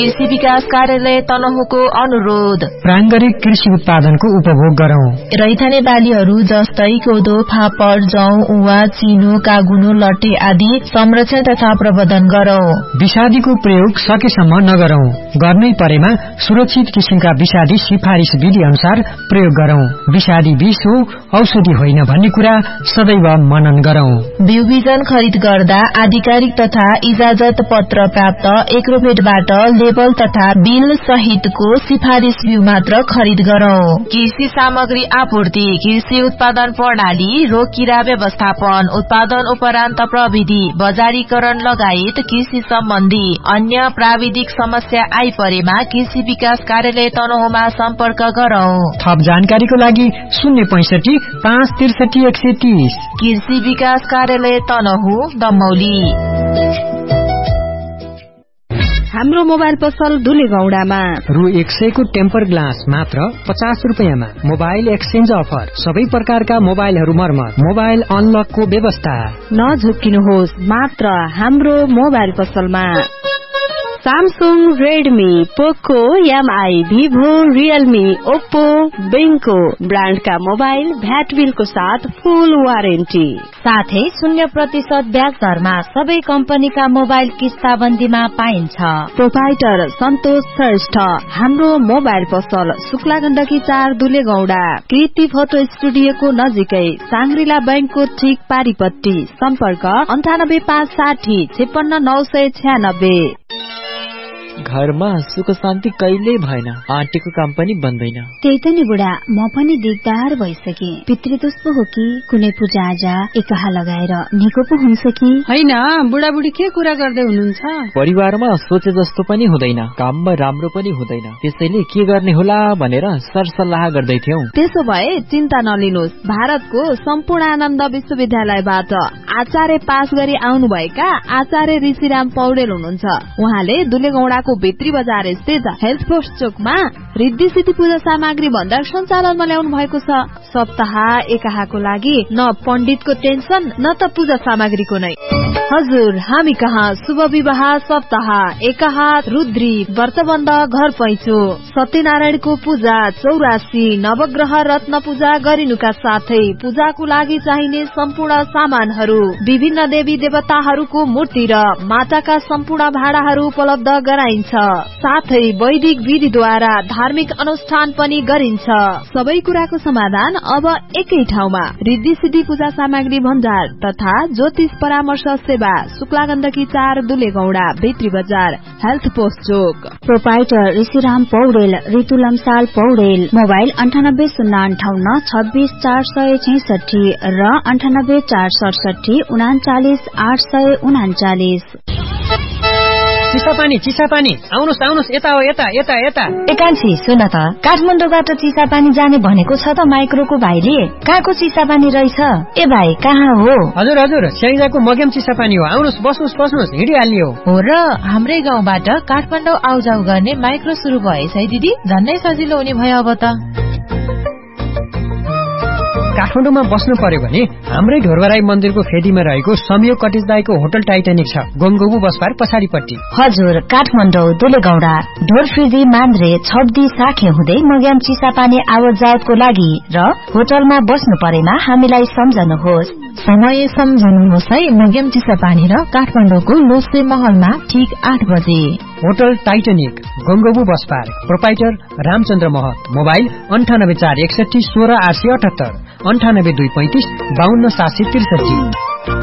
कृषि विकास कार्यालय तनहुँको अनुरोध। प्राङ्गरिक कृषि उत्पादनको उपभोग गरौं। रैथाने बालीहरू जस्तै कोदो, फापर, जौ, उवा, चिनो, कागुनो, लट्टे आदि संरक्षण तथा प्रबन्धन गरौं। विषादीको प्रयोग सकेसम्म नगरौं। गर्नै परेमा सुरक्षित किसिमका विषादी सिफारिस विधि अनुसार प्रयोग गरौं। विषादी विष हो, औषधि होइन भन्ने कुरा सदैव मनन गरौं। बिउ बिजन खरिद गर्दा आधिकारिक तथा इजाजत पत्र प्राप्त एग्रोभेटबाट लेबल तथा बिल सहितको सिफारिस बिउ मात्र खरिद गरौं। कृषि सामग्री आपूर्ति, कृषि उत्पादन प्रणाली, रोग किरा व्यवस्थापन, उत्पादन उपरान्त प्रविधि, बजारीकरण लगायत कृषि सम्बन्धी अन्य प्राविधिक समस्या आइपरेमा कृषि विकास कार्यालय तनहुँमा सम्पर्क गरौं। थप जानकारीको लागि 065 563 130। कृषि विकास कार्यालय तनहुँ, दमौली। हाम्रो मोबाइल पसल धुलेगौडामा रु 100 को टेम्पर ग्लास मात्र 50 रुपैयाँमा। मोबाइल एक्सचेन्ज अफर, सबै प्रकारका मोबाइलहरू मर्मत, मोबाइल अनलकको व्यवस्था। नझुक्किनुहोस्, मात्र हाम्रो मोबाइल पसलमा। सैमसंग, रेडमी, पोको, एमआई, भिभो, रियलमी, ओप्पो, बेंको ब्रान्डका मोबाइल भ्याट बिलको साथ फुल वारेन्टी, साथै 0% ब्याज दरमा सबै कम्पनीका मोबाइल किस्ताबन्दीमा पाइन्छ। प्रोपाइटर सन्तोष श्रेष्ठ। हाम्रो मोबाइल पसल शुक्ला गण्डकी 4 दुलेगौडा, कृति फोटो स्टुडियोको नजिकै, सांग्रिला बैंकको ठीक पारिपट्टि। सम्पर्क 98560 56996। घरमा सुख शान्ति कहिल्यै भएन, आँटीको काम पनि बन्दैन। त्यही त नि बुढा, म पनि दिगदार भइसके। पितृदोष पो हो कि कुनै पूजा आजा एकाहा लगाएर निको पो हुन्छ कि हैन? बुढाबुढी के कुरा गर्दै हुनुहुन्छ? परिवारमा सोचे जस्तो पनि हुँदैन, काममा राम्रो पनि हुँदैन, त्यसैले के गर्ने होला भनेर सरसल्लाह गर्दै थियौं। त्यसो भए चिन्ता नलिनुहोस्, भारतको सम्पूर्ण आनन्द विश्वविद्यालयबाट आचार्य पास गरी आउनुभएका आचार्य ऋषिराम पौडेल हुनुहुन्छ। उहाँले दुलेगौडाको भित्री बजार स्थित हेल्थ पोस्ट चोकमा रिद्धि सिद्धि पूजा सामग्री भण्डार सञ्चालनमा ल्याउनु भएको छ। सप्ताह एकाहाको लागि न पण्डितको टेन्सन न त पूजा सामग्रीको नै। हजुर, हामी कहाँ शुभ विवाह, सप्ताह एकाहा, रुद्री, व्रतबन्ध, घर पैँचो, सत्यनारायणको पूजा, 84 नवग्रह रत्न पूजा गरिनुका साथै पूजाको लागि चाहिने सम्पूर्ण सामानहरू, विभिन्न देवी देवताहरूको मूर्ति र माटाका सम्पूर्ण भाँडाहरू उपलब्ध गराइन्छ। साथै वैदिक विधिद्वारा धार्मिक अनुष्ठान पनि गरिन्छ। सबै कुराको समाधान अब एकै ठाउँमा, रिद्धि सिद्धि पूजा सामग्री भण्डार तथा ज्योतिष परामर्श सेवा, शुक्ला गण्डकी 4 दुलेगौडा, भित्री बजार, हेल्थ पोस्ट चोक। प्रोपाइटर ऋषिराम पौडेल, ऋतु लम्साल पौडेल। मोबाइल 9805 26 466 र 98 467 39 839। चिसापानी चिसापानी, आउनुहोस् आउनुहोस्, यता हो, यता यता यता। एकान्छी सुन त, काठमाडौँबाट चिसापानी जाने भनेको छ त माइक्रोको भाइले। कहाँको चिसापानी रहेछ? ए भाइ, कहाँ हो? हजुर हजुर, स्याङ्जाको मग्याम चिसापानी हो। आउनुहोस्, बस्नुहोस् बस्नुहोस्, हिँडिहाल्ने हो। र हाम्रै गाउँबाट काठमाडौँ आउजाउ गर्ने माइक्रो सुरु भएछ है दिदी, झन्नै सजिलो हुने भयो अब त। काठमाडौँमा बस्नु पर्यो भने हाम्रै ढोरबराई मन्दिरको फेदीमा रहेको संयोग कटेज दाईको होटल टाइटानिक छ, गोमगोबु बस पार्क पछाडिपट्टि। हजुर, काठमाडौँ दुलेगौडा ढोरफिर्दी मान्द्रे छब्दी साखे हुँदै मग्याम चिसापानी आवत जावतको लागि र होटलमा बस्नु परेमा हामीलाई सम्झनुहोस्। समय सम्झनुहोस् है, मग्याम चिसापानी र काठमाडौँको लोसे महलमा ठीक 8 बजे। Hotel Titanic, गोमगोबु bus park, proprietor Ramchandra महत। मोबाइल 98461 16878, 98235 52763।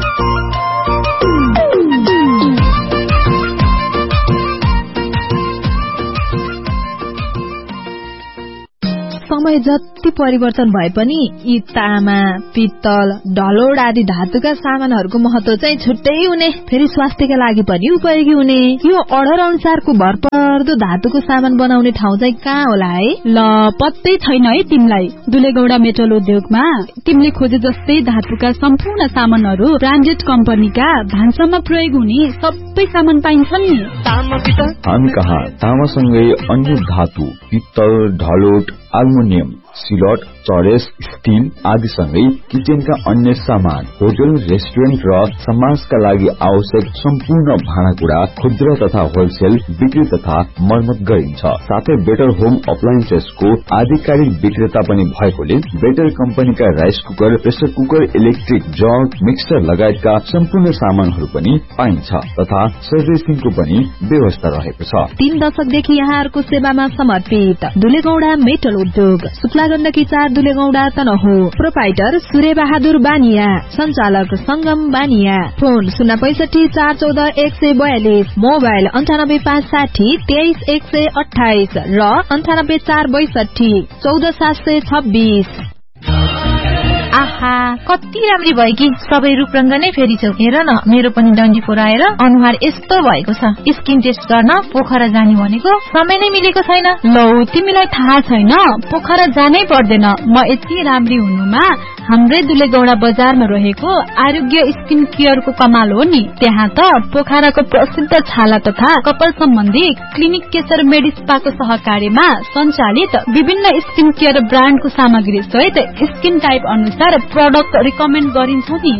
समय जति परिवर्तन भए पनि यी तामा, पित्तल, ढलोड आदि धातुका सामानहरूको महत्व चाहिँ छुट्टै हुने, फेरि स्वास्थ्यका लागि पनि उपयोगी हुने। यो अर्डर अनुसारको भरपर्दो धातुको सामान बनाउने ठाउँ चाहिँ कहाँ होला है? ल, पत्तै छैन है तिमीलाई? दुलेगौडा मेटल उद्योगमा तिमीले खोजे जस्तै धातुका सम्पूर्ण सामानहरू ब्रान्डेड कम्पनीका भान्सामा प्रयोग हुने सबै सामान पाइन्छन् नि। हामी कहाँ तामासँगै अन्य धातु, पित्तल, ढलोट, एल्युमिनियम, सिलट, चरेस, स्टील आदि सँगै किचनका अन्य सामान, होटल, रेस्टुरेन्ट र समाजका लागि आवश्यक सम्पूर्ण भाँडाकुँडा खुद्रा तथा होलसेल बिक्री तथा मर्मत गरिन्छ। साथै बेटर होम अप्लायन्सेसको आधिकारिक विक्रेता पनि भएकोले बेटर कम्पनीका rice cooker, pressure cooker, electric jug, mixer लगायतका सम्पूर्ण सामानहरू पनि पाइन्छ तथा सर्भिसिङको पनि व्यवस्था रहेको छ। 3 दशकदेखि यहाँहरूको सेवामा समर्पित दुलेगौडा मेटल उद्योग, शुक्ला गण्डकी 4 दुलेगौडा तनहु। प्रोपाइटर सूर्य बहादुर बानिया, संचालक संगम बानिया। फोन 065 414 142, मोबाइल 98560 23128 र 98462 14726। आहा, कति राम्री भयो कि सबै रूपरंग नै फेरिछौ। हेर न, मेरो पनि डन्डी फोराएर अनुहार यस्तो भएको छ। स्किन टेस्ट गर्न पोखरा जाने भनेको समय नै मिलेको छैन। लौ, तिमीलाई थाहा छैन, पोखरा जानै पर्दैन। म यति राम्री हुनुमा हाम्रै दुलेगौडा बजारमा रहेको आरोग्य स्किन केयरको कमाल हो नि। त्यहाँ त पोखराको प्रसिद्ध छाला तथा कपाल सम्बन्धी क्लिनिक केशर मेडिस्पाको सहकार्यमा सञ्चालित विभिन्न स्किन केयर ब्रान्डको सामग्री सहित स्किन टाइप अनुसार प्रोडक्ट रिकमेन्ड गरिन्छ नि।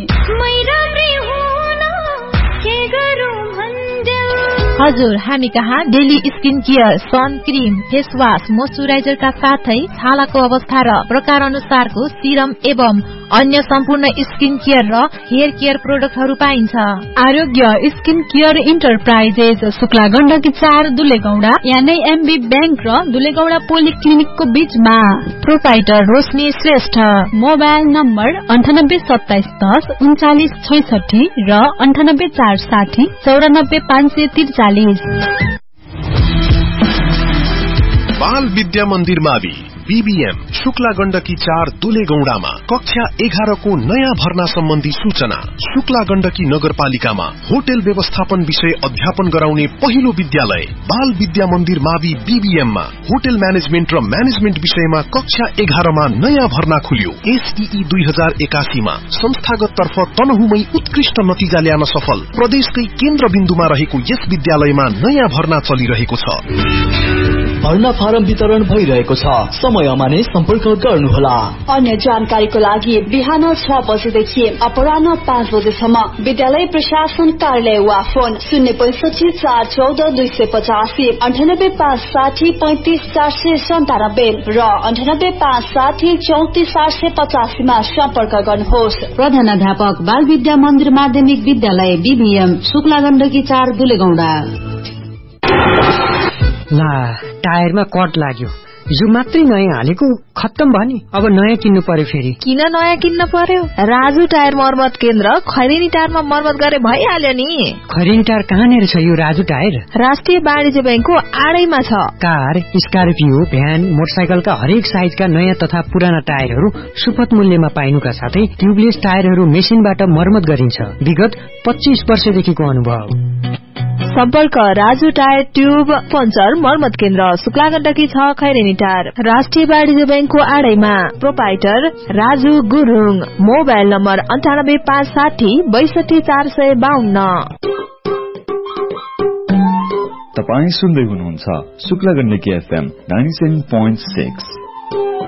हजुर, हामी कहाँ daily skin care, sun cream, face wash, मोइस्चराइजरका साथै छालाको अवस्था र प्रकार अनुसारको सिरम एवं अन्य सम्पूर्ण स्किन केयर र हेयर केयर प्रोडक्टहरू पाइन्छ। आरोग्य skin care enterprises, Shukla Gandaki 4 दुलेगौडा, यानी एमबी बैंक र दुलेगौडा पोलिक्लिनिकको बीचमा। प्रोपाइटर रोशनी श्रेष्ठ, मोबाइल नम्बर 982710 3966 र 98460 94543। बाल विद्या मन्दिर मावि बीबीएम, शुक्ला गण्डकी 4 दुलेगौडामा कक्षा 11 को नयाँ भर्ना सम्बन्धी सूचना। शुक्ला गण्डकी नगरपालिकामा होटल व्यवस्थापन विषय अध्यापन गराउने पहिलो विद्यालय बाल विद्या मन्दिर मावि बीबीएममा होटल म्यानेजमेन्ट र म्यानेजमेन्ट विषयमा कक्षा 11 मा नयाँ भर्ना खुल्यो। एसईई 2081 मा संस्थागत तर्फ तनहुमै उत्कृष्ट नतिजा ल्याउन सफल प्रदेशकै केन्द्रबिन्दुमा रहेको यस विद्यालयमा नयाँ भर्ना चलिरहेको छ। भर्ना फारम वितरण भइरहेको छ। समयमा नै सम्पर्क गर्नुहोला। अन्य जानकारीको लागि बिहान 6 बजेदेखि अपराह्न 5 बजेसम्म विद्यालय प्रशासन कार्यालय वा फोन 065 414 285 98560 35497 र 98560 34885 मा सम्पर्क गर्नुहोस्। प्रधानाध्यापक बाल विद्या मन्दिर माध्यमिक विद्यालय बीबीएम, शुक्ला गण्डकी 4 दुलेगौडा। ला, टायरमा कट लाग्यो। हिजो मात्रै नयाँ हालेको खत्तम भयो नि। अब नयाँ किन्नु पर्यो फेरि। किन नयाँ किन्न पर्यो? राजु टायर मर्मत केन्द्र खैरेनी टायरमा मर्मत गरे भइहाल्यो नि। खैरेनी टायर कहाँनिर छ यो राजु टायर? राष्ट्रिय वाणिज्य बैंकको आडैमा छ। कार, स्कर्पियो, भ्यान, मोटरसाइकलका हरेक साइजका नयाँ तथा पुराना टायरहरू सुपथ मूल्यमा पाइनुका साथै ट्युबलेस टायरहरू मेसिनबाट मर्मत गरिन्छ। विगत 25 वर्षदेखिको अनुभव। सम्पर्क राजु टायर ट्युब पञ्चर मर्मत केन्द्र, शुक्ला गण्डकी 6 खैरेनी टायर, राष्ट्रिय वाणिज्य बैंकको आडैमा। Proprietor Raju Gurung, mobile number 98560 62452। तपाई सुन्दै हुनुहुन्छ शुक्ला गण्डकी एफएम 97.6।